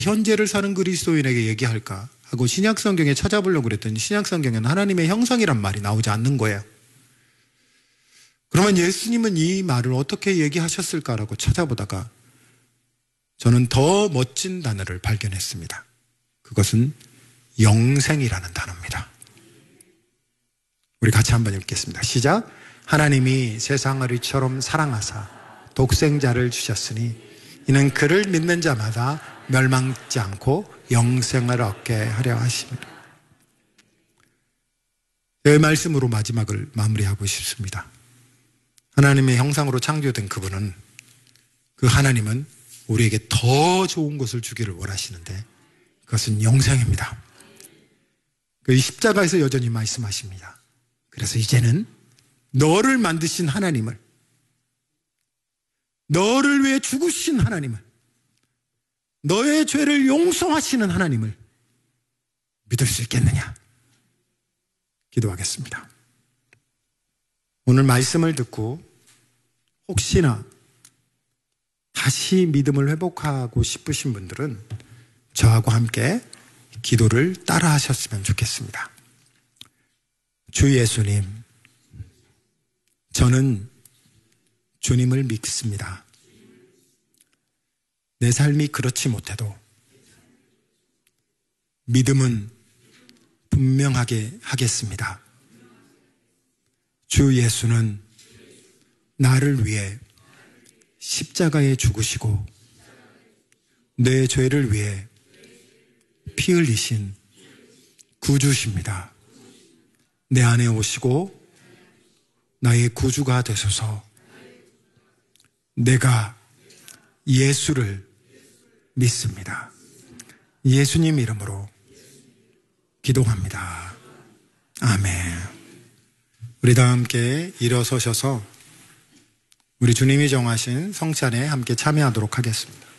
현재를 사는 그리스도인에게 얘기할까 하고 신약성경에 찾아보려고 그랬더니 신약성경에는 하나님의 형상이란 말이 나오지 않는 거예요. 그러면 예수님은 이 말을 어떻게 얘기하셨을까라고 찾아보다가 저는 더 멋진 단어를 발견했습니다. 그것은 영생이라는 단어입니다. 우리 같이 한번 읽겠습니다. 시작. 하나님이 세상을 이처럼 사랑하사 독생자를 주셨으니 이는 그를 믿는 자마다 멸망치 않고 영생을 얻게 하려 하십니다. 이 말씀으로 마지막을 마무리하고 싶습니다. 하나님의 형상으로 창조된 그분은, 그 하나님은 우리에게 더 좋은 것을 주기를 원하시는데 그것은 영생입니다. 그 십자가에서 여전히 말씀하십니다. 그래서 이제는 너를 만드신 하나님을, 너를 위해 죽으신 하나님을, 너의 죄를 용서하시는 하나님을 믿을 수 있겠느냐? 기도하겠습니다. 오늘 말씀을 듣고 혹시나 다시 믿음을 회복하고 싶으신 분들은 저하고 함께 기도를 따라 하셨으면 좋겠습니다. 주 예수님, 저는 주님을 믿습니다. 내 삶이 그렇지 못해도 믿음은 분명하게 하겠습니다. 주 예수는 나를 위해 십자가에 죽으시고 내 죄를 위해 피 흘리신 구주십니다. 내 안에 오시고 나의 구주가 되소서. 내가 예수를 믿습니다. 예수님 이름으로 기도합니다. 아멘. 우리 다 함께 일어서셔서 우리 주님이 정하신 성찬에 함께 참여하도록 하겠습니다.